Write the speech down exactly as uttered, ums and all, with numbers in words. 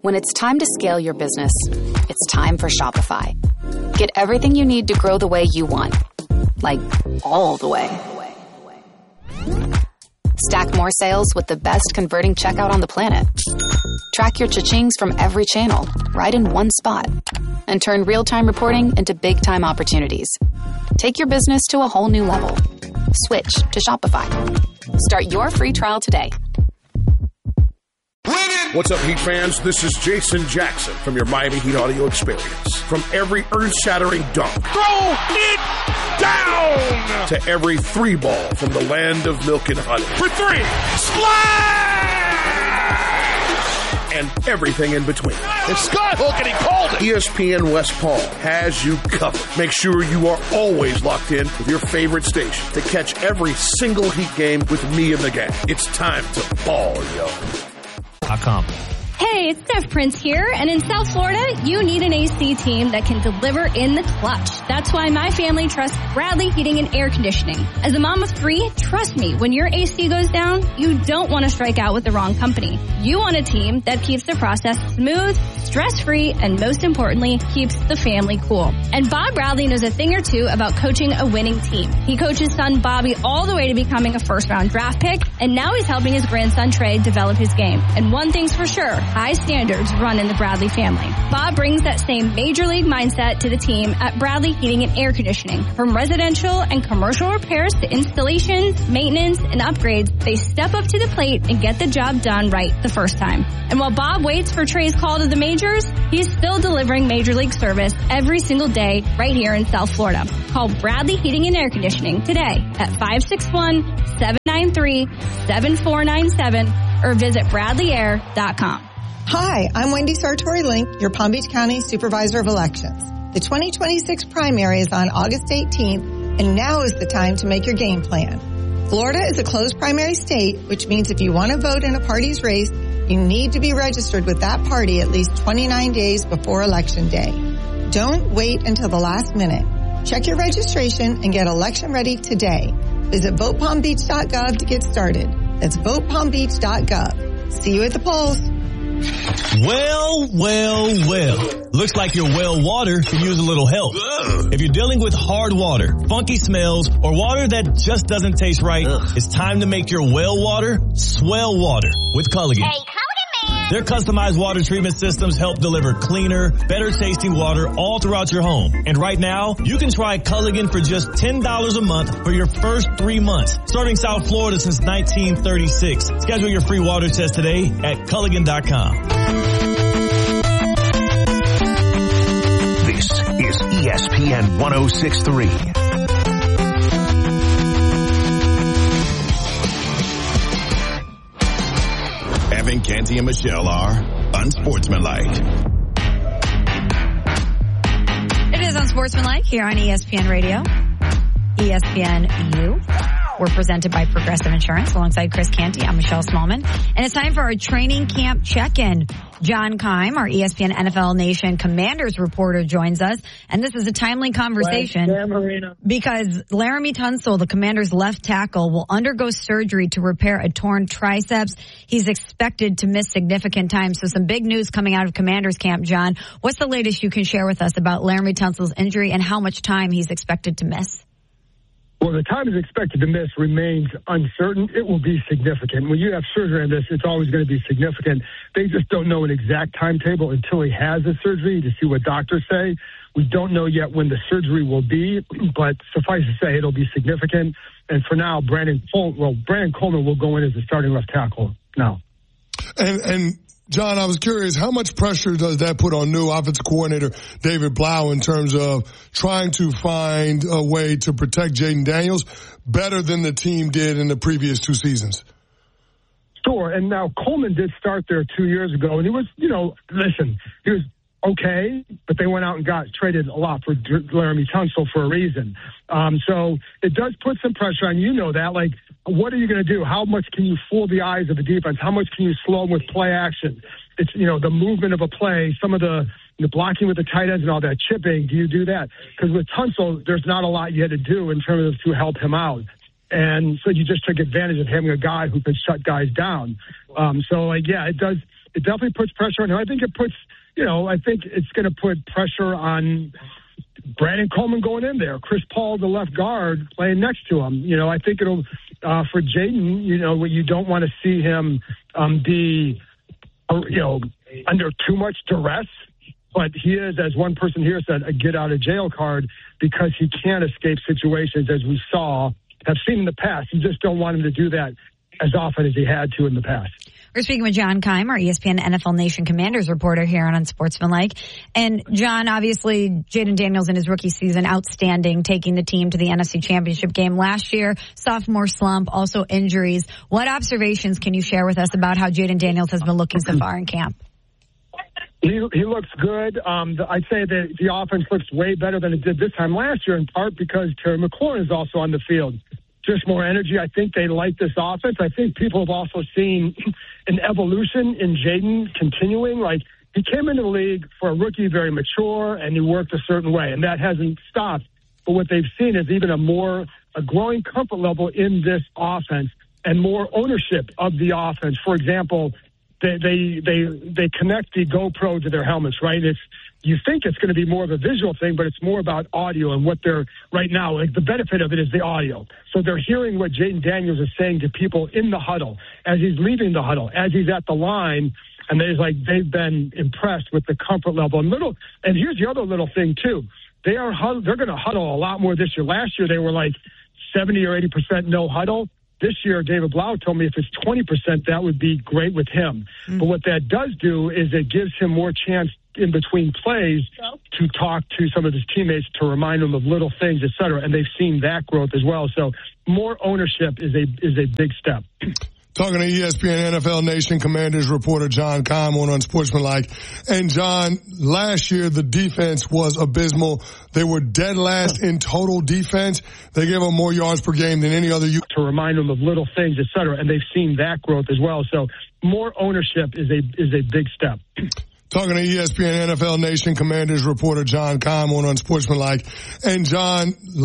When it's time to scale your business, it's time for Shopify. Get everything you need to grow the way you want. Like, all the way. Stack more sales with the best converting checkout on the planet. Track your cha-chings from every channel, right in one spot. And turn real-time reporting into big-time opportunities. Take your business to a whole new level. Switch to Shopify. Start your free trial today. What's up, Heat fans? This is Jason Jackson from your Miami Heat audio experience. From every earth-shattering dunk, throw it down, to every three ball from the land of milk and honey. For three, splash! And everything in between. It's Skyhook, and he called it. E S P N West Palm has you covered. Make sure you are always locked in with your favorite station to catch every single Heat game with me and the gang. It's time to ball, yo. Com. Hey, it's Steph Prince here, and in South Florida, you need an A C team that can deliver in the clutch. That's why my family trusts Bradley Heating and Air Conditioning. As a mom of three, trust me, when your A C goes down, you don't want to strike out with the wrong company. You want a team that keeps the process smooth, stress-free, and most importantly, keeps the family cool. And Bob Bradley knows a thing or two about coaching a winning team. He coached his son Bobby all the way to becoming a first-round draft pick, and now he's helping his grandson Trey develop his game. And one thing's for sure, high standards run in the Bradley family. Bob brings that same major league mindset to the team at Bradley Heating and Air Conditioning. From residential and commercial repairs to installations, maintenance, and upgrades, they step up to the plate and get the job done right the first time. And while Bob waits for Trey's call to the majors, he's still delivering major league service every single day right here in South Florida. Call Bradley Heating and Air Conditioning today at five six one, seven nine three, seven four nine seven or visit bradley air dot com. Hi, I'm Wendy Sartori-Link, your Palm Beach County Supervisor of Elections. The twenty twenty-six primary is on August eighteenth, and now is the time to make your game plan. Florida is a closed primary state, which means if you want to vote in a party's race, you need to be registered with that party at least twenty-nine days before Election Day. Don't wait until the last minute. Check your registration and get election ready today. Visit vote palm beach dot gov to get started. That's vote palm beach dot gov. See you at the polls. Well, well, well. Looks like your well water could use a little help. Ugh. If you're dealing with hard water, funky smells, or water that just doesn't taste right, Ugh. It's time to make your well water swell water with Culligan. Hey, Their customized water treatment systems help deliver cleaner, better tasting water all throughout your home. And right now, you can try Culligan for just ten dollars a month for your first three months. Serving South Florida since nineteen thirty-six. Schedule your free water test today at Culligan dot com. This is E S P N one oh six point three. Evan, Canty, and Michelle are unsportsmanlike. It is unsportsmanlike here on E S P N Radio. E S P N U. We're presented by Progressive Insurance alongside Chris Canty. I'm Michelle Smallman. And it's time for our training camp check-in. John Keim, our E S P N N F L Nation Commanders reporter, joins us. And this is a timely conversation because Laremy Tunsil, the Commanders' left tackle, will undergo surgery to repair a torn triceps. He's expected to miss significant time. So some big news coming out of Commanders camp, John. What's the latest you can share with us about Laremy Tunsil's injury and how much time he's expected to miss? Well, the time is expected to miss remains uncertain. It will be significant. When you have surgery on this, it's always going to be significant. They just don't know an exact timetable until he has the surgery to see what doctors say. We don't know yet when the surgery will be, but suffice to say, it'll be significant. And for now, Brandon Col- well, Brandon Coleman will go in as the starting left tackle now. And, and John, I was curious, how much pressure does that put on new offensive coordinator David Blau in terms of trying to find a way to protect Jaden Daniels better than the team did in the previous two seasons? Sure, and now Coleman did start there two years ago, and he was, you know, listen, he was okay, but they went out and got traded a lot for Laremy Tunsil for a reason. Um, so it does put some pressure on, you know that, like, what are you going to do? How much can you fool the eyes of the defense? How much can you slow them with play action? It's, you know, the movement of a play, some of the, the blocking with the tight ends and all that, chipping. Do you do that? Because with Tunsil, there's not a lot you had to do in terms of to help him out. And so you just took advantage of having a guy who could shut guys down. Um, so, like, yeah, it does it definitely puts pressure on him. I think it puts, you know, I think it's going to put pressure on Brandon Coleman going in there, Chris Paul, the left guard, playing next to him. You know, I think it'll, uh, for Jaden, you know, you don't want to see him um, be, you know, under too much duress. But he is, as one person here said, a get-out-of-jail card because he can't escape situations, as we saw, have seen in the past. You just don't want him to do that as often as he had to in the past. We're speaking with John Keim, our E S P N N F L Nation Commanders reporter here on Unsportsmanlike. And John, obviously, Jaden Daniels in his rookie season, outstanding, taking the team to the N F C Championship game last year, sophomore slump, also injuries. What observations can you share with us about how Jaden Daniels has been looking so far in camp? He, he looks good. Um, the, I'd say that the offense looks way better than it did this time last year, in part because Terry McLaurin is also on the field. Just more energy. I think they like this offense. I think people have also seen an evolution in Jaden continuing. Like, he came into the league for a rookie, very mature, and he worked a certain way, and that hasn't stopped. But what they've seen is even a more, a growing comfort level in this offense and more ownership of the offense. For example, They, they they they connect the GoPro to their helmets, right? It's, you think it's going to be more of a visual thing, but it's more about audio and what they're right now. Like, the benefit of it is the audio. So they're hearing what Jaden Daniels is saying to people in the huddle, as he's leaving the huddle, as he's at the line, and there's like they've been impressed with the comfort level. And little, and here's the other little thing too. They are they're going to huddle a lot more this year. Last year they were like seventy or eighty percent no huddle. This year, David Blau told me if it's twenty percent, that would be great with him. Mm-hmm. But what that does do is it gives him more chance in between plays to talk to some of his teammates to remind them of little things, et cetera. And they've seen that growth as well. So more ownership is a is a big step. Talking to E S P N N F L Nation Commanders reporter John Keim on Unsportsmanlike. And John, last year the defense was abysmal. They were dead last in total defense. They gave them more yards per game than any other. U- to remind them of little things, et cetera. And they've seen that growth as well. So more ownership is a is a big step. Talking to E S P N N F L Nation Commanders reporter John Keim on Unsportsmanlike. And John,